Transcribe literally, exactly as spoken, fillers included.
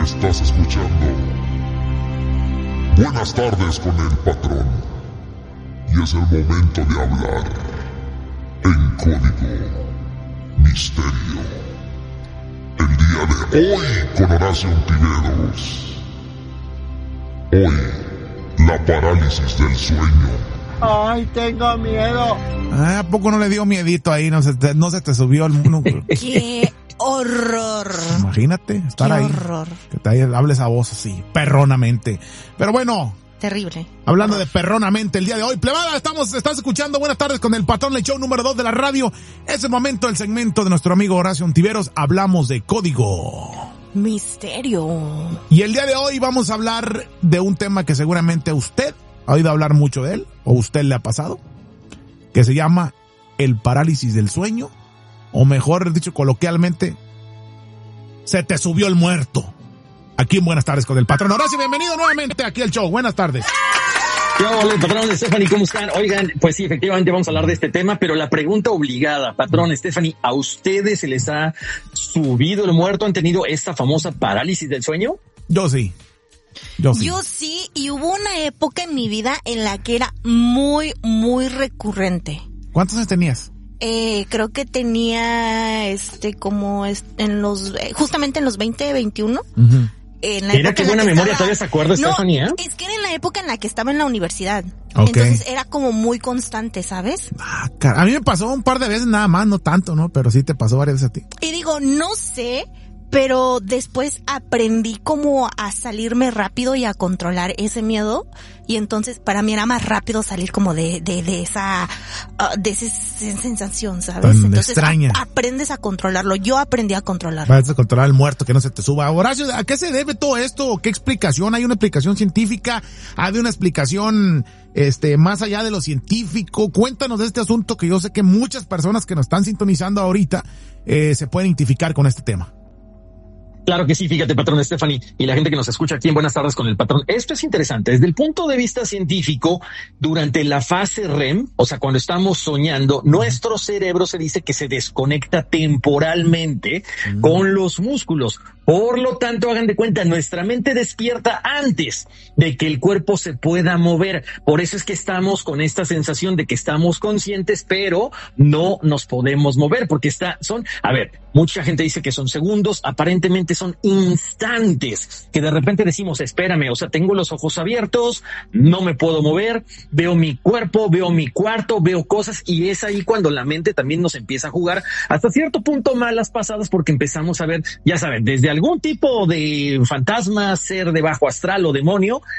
Estás escuchando Buenas tardes con el patrón. Y es el momento de hablar en código misterio. El día de hoy con Horacio Ontiveros. Hoy, la parálisis del sueño. Ay, tengo miedo. Ah, ¿a poco no le dio miedito ahí? No se te, no se te subió el... No, ¡Qué horror! Imagínate estar ¡Qué ahí. horror! Que te hables a voz así, perronamente. Pero bueno... Terrible. Hablando de perronamente el día de hoy. Plebada, estamos, estás escuchando Buenas tardes con el patrón, el show número dos de la radio. Es el momento del segmento de nuestro amigo Horacio Ontiveros. Hablamos de código misterio. Y el día de hoy vamos a hablar de un tema que seguramente usted ha oído hablar mucho de él, o usted le ha pasado, que se llama el parálisis del sueño, o mejor dicho coloquialmente, se te subió el muerto. Aquí en Buenas tardes con el patrón. Horacio, bienvenido nuevamente aquí al show. Buenas tardes. Hola, patrón Stephanie, ¿cómo están? Oigan, pues sí, efectivamente vamos a hablar de este tema, pero la pregunta obligada, patrón Stephanie, ¿a ustedes se les ha subido el muerto? ¿Han tenido esta famosa parálisis del sueño? Yo sí. Yo sí. Yo sí, y hubo una época en mi vida en la que era muy, muy recurrente. ¿Cuántos años tenías? Eh, creo que tenía, este, como en los, justamente en los veinte, veintiuno. Uh-huh. En la Mira qué buena memoria, estaba... todavía se acuerda, no, Stephanie, ¿eh? Es que era en la época en la que estaba en la universidad. Okay. Entonces era como muy constante, ¿sabes? Ah, car- a mí me pasó un par de veces nada más, no tanto, ¿no? Pero sí te pasó varias veces a ti. Y digo, no sé, pero después aprendí como a salirme rápido y a controlar ese miedo. Y entonces para mí era más rápido salir como de, de, de esa, uh, de esa sensación, ¿sabes? Tan entonces extraña. A, aprendes a controlarlo. Yo aprendí a controlarlo. Vas a controlar el muerto, que no se te suba. Horacio, ¿a qué se debe todo esto? ¿Qué explicación? ¿Hay una explicación científica? ¿Hay una explicación, este, más allá de lo científico? Cuéntanos de este asunto que yo sé que muchas personas que nos están sintonizando ahorita, eh, se pueden identificar con este tema. Claro que sí, fíjate, patrón Stephanie, y la gente que nos escucha aquí en Buenas tardes con el patrón. Esto es interesante. Desde el punto de vista científico, durante la fase R E M, o sea, cuando estamos soñando, nuestro cerebro se dice que se desconecta temporalmente mm. con los músculos. Por lo tanto, hagan de cuenta, nuestra mente despierta antes de que el cuerpo se pueda mover. Por eso es que estamos con esta sensación de que estamos conscientes, pero no nos podemos mover, porque está, son, a ver, mucha gente dice que son segundos, aparentemente son instantes, que de repente decimos, espérame, o sea, tengo los ojos abiertos, no me puedo mover, veo mi cuerpo, veo mi cuarto, veo cosas, y es ahí cuando la mente también nos empieza a jugar hasta cierto punto malas pasadas, porque empezamos a ver, ya saben, desde algún tipo de fantasma, ser de bajo astral o demonio,